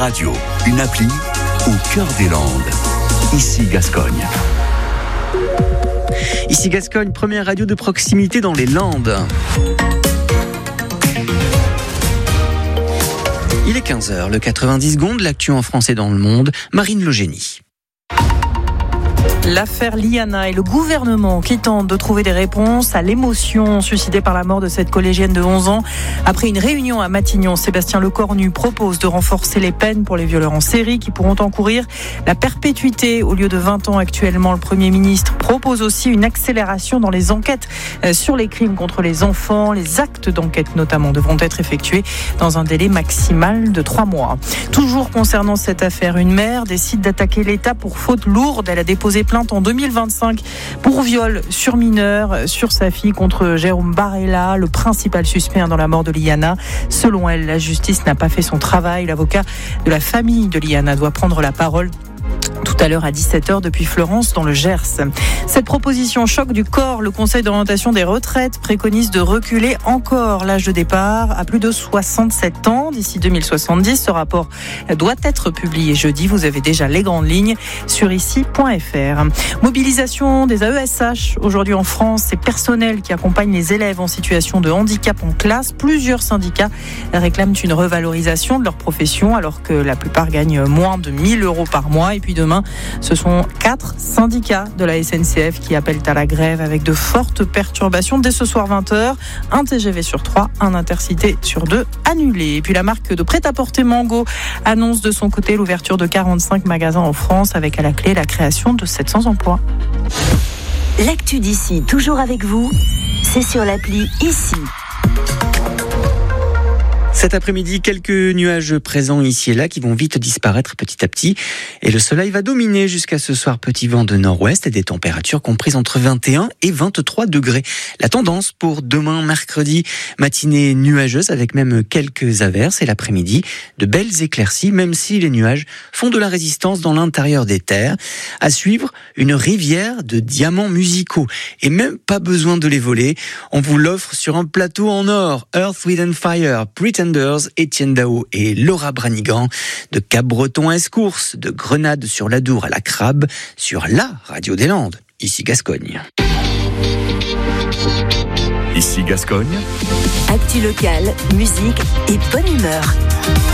Radio, une appli au cœur des Landes. Ici Gascogne. Ici Gascogne, première radio de proximité dans les Landes. Il est 15h, le 90 secondes, l'actu en français dans le monde, Marine Logénie. L'affaire Liana et le gouvernement qui tente de trouver des réponses à l'émotion suscitée par la mort de cette collégienne de 11 ans. Après une réunion à Matignon, Sébastien Lecornu propose de renforcer les peines pour les violeurs en série qui pourront encourir la perpétuité au lieu de 20 ans actuellement. Le Premier ministre propose aussi une accélération dans les enquêtes sur les crimes contre les enfants. Les actes d'enquête notamment devront être effectués dans un délai maximal de 3 mois. Toujours concernant cette affaire, une mère décide d'attaquer l'État pour faute lourde. Elle a déposé plainte en 2025 pour viol sur mineur sur sa fille contre Jérôme Barella, le principal suspect dans la mort de Liana. Selon elle, la justice n'a pas fait son travail. L'avocat de la famille de Liana doit prendre la parole tout à l'heure à 17h depuis Florence dans le Gers. Cette proposition choque du corps. Le Conseil d'orientation des retraites préconise de reculer encore l'âge de départ à plus de 67 ans d'ici 2070. Ce rapport doit être publié jeudi. Vous avez déjà les grandes lignes sur ici.fr. Mobilisation des AESH aujourd'hui en France. Ces personnels qui accompagnent les élèves en situation de handicap en classe. Plusieurs syndicats réclament une revalorisation de leur profession alors que la plupart gagnent moins de 1 000 € par mois. Et puis demain, ce sont 4 syndicats de la SNCF qui appellent à la grève avec de fortes perturbations dès ce soir 20h. Un TGV sur 3, un Intercité sur 2 annulé. Et puis la marque de prêt-à-porter Mango annonce de son côté l'ouverture de 45 magasins en France avec à la clé la création de 700 emplois. L'actu d'ici, toujours avec vous, c'est sur l'appli Ici. Cet après-midi, quelques nuages présents ici et là qui vont vite disparaître petit à petit. Et le soleil va dominer jusqu'à ce soir. Petit vent de nord-ouest et des températures comprises entre 21 et 23 degrés. La tendance pour demain, mercredi, matinée nuageuse avec même quelques averses. Et l'après-midi, de belles éclaircies, même si les nuages font de la résistance dans l'intérieur des terres. À suivre, une rivière de diamants musicaux. Et même pas besoin de les voler. On vous l'offre sur un plateau en or. Earth, Wind and Fire, Pretenders, Étienne Dao et Laura Branigan, de Cap-Breton à Escourse, de Grenade sur l'Adour à la Crabe, sur la radio des Landes, ici Gascogne. Ici Gascogne. Actu locale, musique et bonne humeur.